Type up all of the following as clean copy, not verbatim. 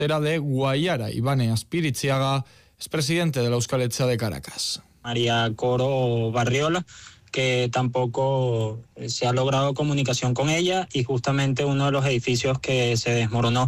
Era de Guayara. Ivane Aspiritziaga es presidente de la Euskal Etxea de Caracas. María Coro Barriola, que tampoco se ha logrado comunicación con ella, y justamente uno de los edificios que se desmoronó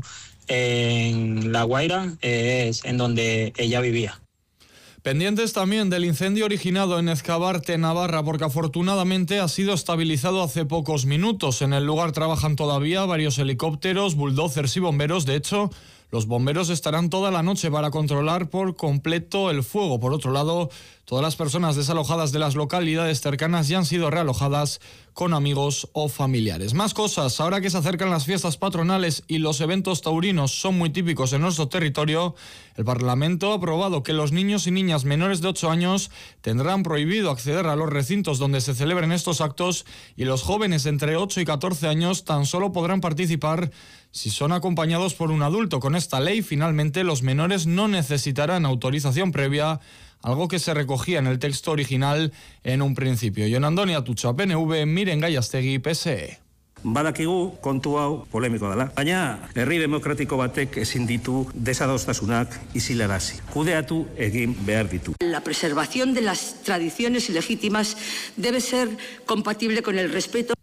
en La Guaira es en donde ella vivía. Pendientes también del incendio originado en Ezcabarte, Navarra, porque afortunadamente ha sido estabilizado hace pocos minutos. En el lugar trabajan todavía varios helicópteros, bulldozers y bomberos. De hecho, los bomberos estarán toda la noche para controlar por completo el fuego. Por otro lado, todas las personas desalojadas de las localidades cercanas ya han sido realojadas con amigos o familiares. Más cosas, ahora que se acercan las fiestas patronales y los eventos taurinos son muy típicos en nuestro territorio, el Parlamento ha aprobado que los niños y niñas menores de 8 años tendrán prohibido acceder a los recintos donde se celebren estos actos, y los jóvenes entre 8 y 14 años tan solo podrán participar si son acompañados por un adulto. Con esta ley, finalmente, los menores no necesitarán autorización previa, algo que se recogía en el texto original en un principio. Jon Andoni Atutxa, PNV, Miren Gallastegi, PSE. Badakigu kontu hau polemikoa dela. Baina, herri demokratiko batek ezin ditu desadostasunak isilarazi. Kudeatu egin behar ditu. La preservación de las tradiciones legítimas debe ser compatible con el respeto.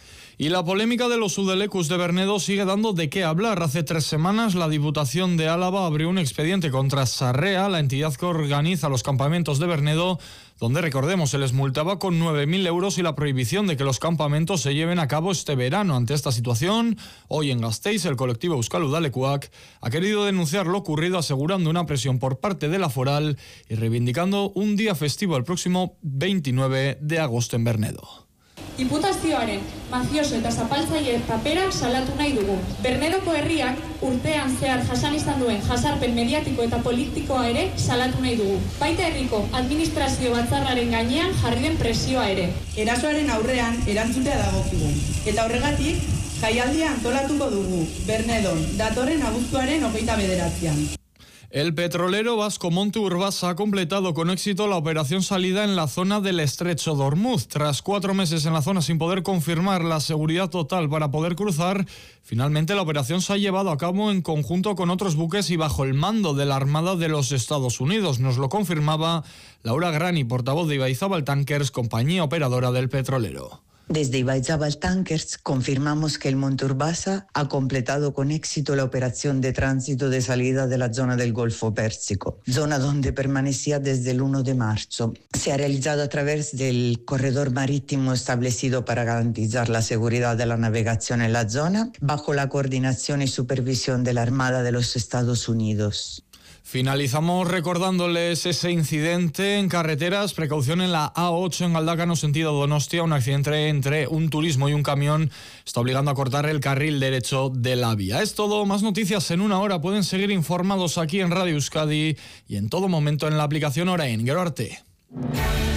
Y la polémica de los Udelecus de Bernedo sigue dando de qué hablar. Hace 3 semanas la Diputación de Álava abrió un expediente contra Sarrea, la entidad que organiza los campamentos de Bernedo, donde, recordemos, se les multaba con 9.000 euros y la prohibición de que los campamentos se lleven a cabo este verano. Ante esta situación, hoy en Gasteiz, el colectivo Euskal Udalekuak ha querido denunciar lo ocurrido, asegurando una presión por parte de la foral y reivindicando un día festivo el próximo 29 de agosto en Bernedo. Diputazioaren mafioso eta zapaltzaile papera salatu nahi dugu. Bernedoko herriak urtean zehar jasan izan duen jasarpen mediatiko eta politikoa ere salatu nahi dugu. Baita herriko administrazio batzarraren gainean jarri den presioa ere. Erasoaren aurrean erantzutea dagokigu. Eta horregatik, jaialdia antolatuko dugu, Bernedon, datorren abuztuaren 29. El petrolero vasco Monte Urbasa ha completado con éxito la operación salida en la zona del Estrecho de Ormuz. Tras 4 meses en la zona sin poder confirmar la seguridad total para poder cruzar, finalmente la operación se ha llevado a cabo en conjunto con otros buques y bajo el mando de la Armada de los Estados Unidos. Nos lo confirmaba Laura Grani, portavoz de Ibaizabal Tankers, compañía operadora del petrolero. Desde Ibaizabal Tankers confirmamos que el Monte Urbasa ha completado con éxito la operación de tránsito de salida de la zona del Golfo Pérsico, zona donde permanecía desde el 1 de marzo. Se ha realizado a través del corredor marítimo establecido para garantizar la seguridad de la navegación en la zona, bajo la coordinación y supervisión de la Armada de los Estados Unidos. Finalizamos recordándoles ese incidente en carreteras. Precaución en la A8 en Galdacano, sentido Donostia. Un accidente entre un turismo y un camión está obligando a cortar el carril derecho de la vía. Es todo. Más noticias en 1 hora. Pueden seguir informados aquí en Radio Euskadi y en todo momento en la aplicación Orain. Gero arte.